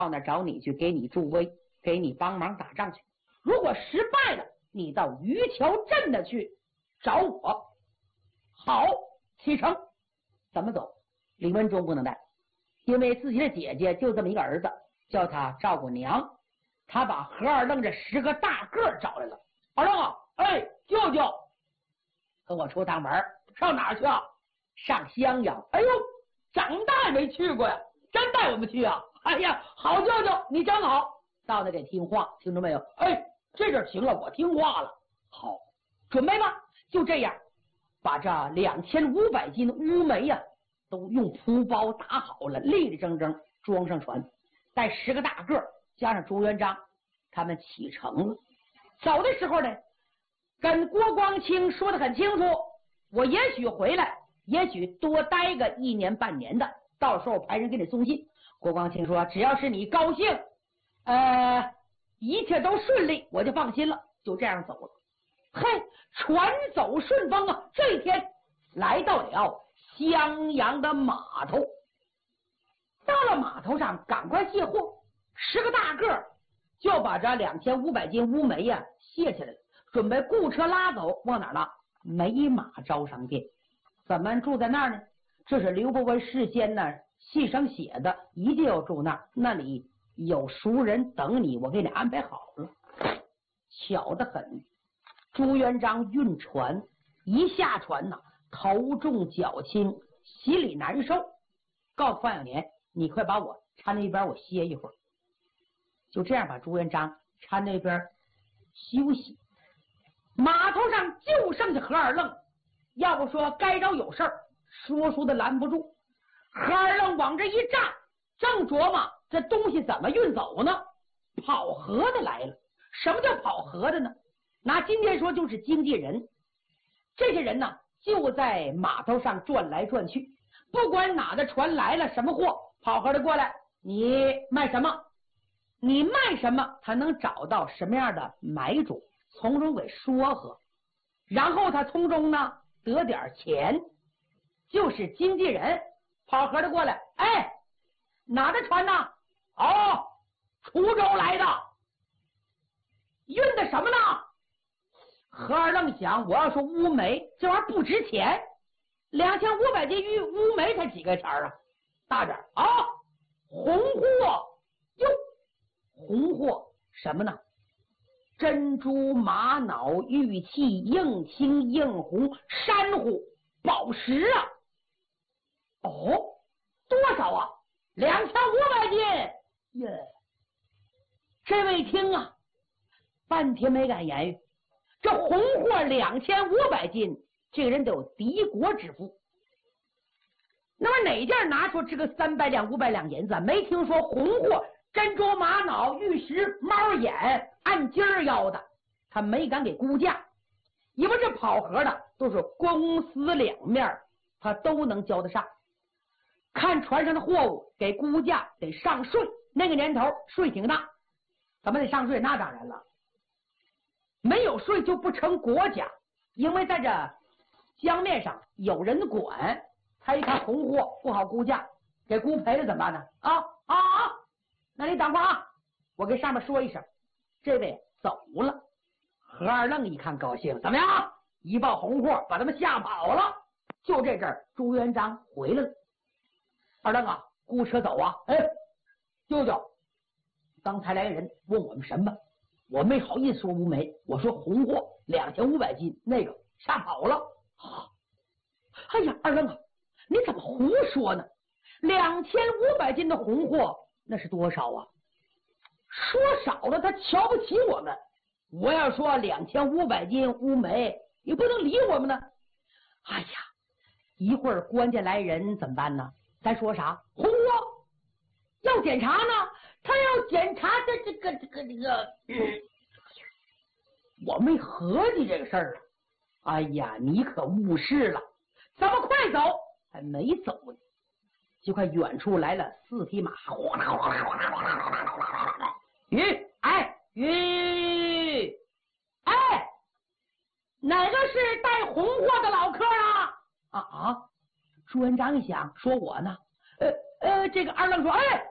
到那找你去，给你助威，给你帮忙打仗去。如果失败了，你到渔桥镇的去找我。好，启程。怎么走？李文忠不能带，因为自己的姐姐就这么一个儿子，叫他照顾娘。他把何二愣这10个大个找来了。二愣啊，哎，舅舅，跟我出趟门，上哪儿去啊？上襄阳。哎呦，长大也没去过呀，真带我们去啊？哎呀，好舅舅，你真好，到那得听话，听着没有？哎，这阵行了，我听话了。好，准备吧。就这样，把这2500斤乌梅呀，都用铺包打好了，立立正正装上船，带10个大个加上朱元璋，他们启程了。走的时候呢，跟郭光清说得很清楚，我也许回来，也许多待个1年半年的，到时候派人给你送信。郭光清说，只要是你高兴，一切都顺利，我就放心了。就这样走了。嘿，船走顺风啊！这一天来到了襄阳的码头，到了码头上，赶快卸货，10个大个就把这2500斤乌梅呀卸下来了，准备雇车拉走，往哪儿呢？美马招商店。怎么住在那儿呢？这是刘伯温事先呢信上写的，一定要住那儿，那里有熟人等你，我给你安排好了。巧得很，朱元璋运船一下船呐，头重脚轻，心里难受，告诉范小年，你快把我搀那边，我歇一会儿。就这样把朱元璋搀那边休息。码头上就剩下何二愣，要不说该着有事儿，说的拦不住。何二愣往这一站，正琢磨这东西怎么运走呢？跑河的来了。什么叫跑河的呢？拿今天说就是经纪人。这些人呢，就在码头上转来转去，不管哪的船来了什么货，跑河的过来，你卖什么？你卖什么，他能找到什么样的买主，从中给说和，然后他从中呢得点钱，就是经纪人。跑河的过来，哎，哪的船呢？哦，滁州来的。运的什么呢？何二愣想，我要说乌梅，这玩意儿不值钱，2500斤乌梅才几个钱啊？大点啊！红货哟，红货什么呢？珍珠、玛瑙、玉器、硬青、硬红、珊瑚、宝石啊！哦，多少啊？2500斤耶！这位听啊，半天没敢言语。这红货2500斤，这个人得有敌国之富。那么哪件拿出这个300两、500两银子？没听说红货、珍珠、玛瑙、玉石、猫眼按斤儿要的，他没敢给估价。因为这跑河的都是公私两面，他都能交得上。看船上的货物，给估价得上税，那个年头税挺大，怎么得上税？那当然了。没有税就不成国家，因为在这江面上有人管，他一看红货不好估价，给估赔了怎么办呢？那你等会儿啊，我跟上面说一声，这位走了。何二愣一看高兴，怎么样？一报红货把他们吓跑了。就这阵儿，朱元璋回来了。二愣啊，雇车走啊！哎，舅舅，刚才来人问我们什么？我没好意思说乌梅，我说红货2500斤，那个吓跑了。哎呀，二愣啊，你怎么胡说呢？2500斤的红货那是多少啊？说少了他瞧不起我们。我要说2500斤乌梅，你不能理我们呢。哎呀，一会儿官家来人怎么办呢？咱说啥？红货要检查呢，他要检查这个，我没合计这个事儿啊。哎呀，你可误事了，怎么快走？还没走呢，就看远处来了4匹马，哗啦哗啦哗啦哗啦哗啦哗啦。哎，哪个是带红货的老客啊？朱元璋一想，说我呢。这个二愣说，哎，